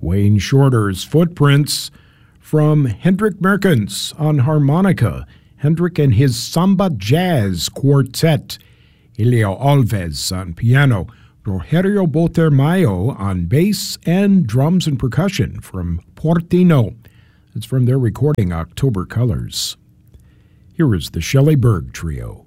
Wayne Shorter's Footprints from Hendrik Merkens on harmonica, Hendrik and his Samba Jazz Quartet, Elio Alves on piano, Rogerio Botermayo on bass, and drums and percussion from Portino. It's from their recording October Colors. Here is the Shelley Berg Trio.